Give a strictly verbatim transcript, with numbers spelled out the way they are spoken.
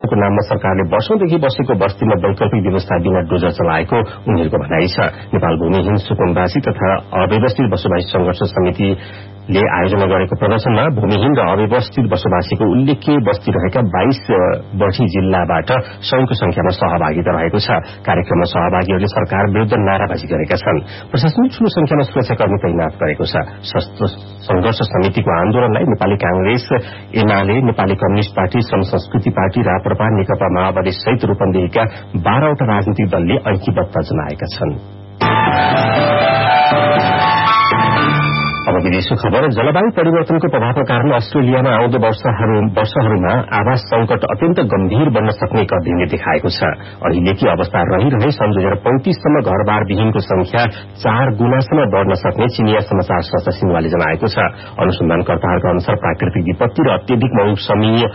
डोजरको नाममा सरकारले वर्षौंदेखि बसेको बस्तीमा वैकल्पिक व्यवस्था बिना डोजर चलाएको उनीहरूको भनाइ छ। नेपाल भूमिहीन सुकुम्बासी तथा अव्यवस्थित बसोबासी संघर्ष समितिले आयोजना गरेको प्रदर्शनमा भूमिहीन र अव्यवस्थित बसोबासीको उल्लेख्य बस्ती रहेका बाइस बढी जिल्लाबाट सयौंको संख्यामा सहभागिता रहेको छ। कार्यक्रममा सहभागीहरूले सरकार विरूद्ध नाराबाजी गरेका छन्। प्रशासनले ठूलो संख्यामा सुरक्षाकर्मी तैनात गरेको छ। संघर्ष समितिको आन्दोलनलाई नेपाली कांग्रेस, एमाले, नेपाली कम्युनिष्ट पार्टी, श्रम संस्कृति पार्टी, राप्रपा, नेकपा माओवादी सहित रूपन्देहीका बाह्रवटा राजनीतिक दलले ऐक्यबद्धता जनाएका छन्। अब विदेशी खबर। जलवायु परिवर्तनको प्रभावका कारण अस्ट्रेलियामा आउँदो वर्षहरूमा आवास संकट अत्यन्त गम्भीर बन्न सक्ने एक अध्ययनले देखाएको छ। अहिलेकी अवस्था रहिरहे सन् दुई हजार पैंतीससम्म घरबार विहीनको संख्या चार गुणासम्म बढ़न सक्ने चिनिया समाचार संस्था सिन्हुवाले जनाएको छ। अनुसन्धानकर्ताहरूका अनुसार प्राकृतिक विपत्ति र अत्यधिक मौसमी